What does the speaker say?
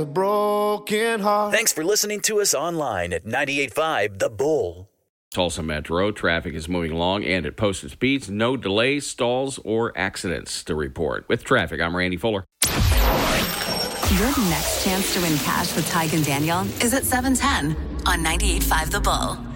broken heart. Thanks for listening to us online at 98.5 The Bull. Tulsa Metro, traffic is moving along and at posted speeds. No delays, stalls, or accidents to report. With traffic, I'm Randy Fuller. Your next chance to win cash with Tig and Daniel is at 7:10 on 98.5 The Bull.